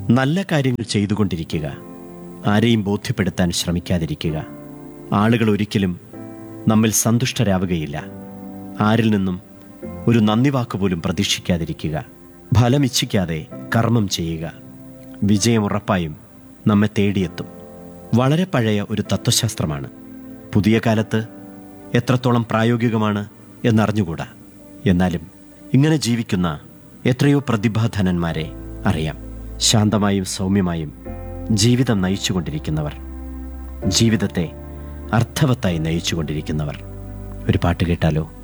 നല്ല കാര്യങ്ങൾ ചെയ്തുകൊണ്ടിരിക്കുക, ആരെയും ബോധ്യപ്പെടുത്താൻ ശ്രമിക്കാതിരിക്കുക. ആളുകൾ ഒരിക്കലും നമ്മിൽ സന്തുഷ്ടരാവുകയില്ല. ആരിൽ നിന്നും ഒരു നന്ദി വാക്കുപോലും പ്രതീക്ഷിക്കാതിരിക്കുക. ഫലമിച്ഛിക്കാതെ കർമ്മം ചെയ്യുക. വിജയം ഉറപ്പായും നമ്മെ തേടിയെത്തും. വളരെ പഴയ ഒരു തത്വശാസ്ത്രമാണ്. പുതിയ കാലത്ത് എത്രത്തോളം പ്രായോഗികമാണ് എന്നറിഞ്ഞുകൂടാ. എന്നാലും ഇങ്ങനെ ജീവിക്കുന്ന എത്രയോ പ്രതിഭാധനന്മാരെ അറിയാം. ശാന്തമായും സൗമ്യമായും ജീവിതം നയിച്ചുകൊണ്ടിരിക്കുന്നവർ, ജീവിതത്തെ അർത്ഥവത്തായി നയിച്ചുകൊണ്ടിരിക്കുന്നവർ. ഒരു പാട്ട് കേട്ടാലോ?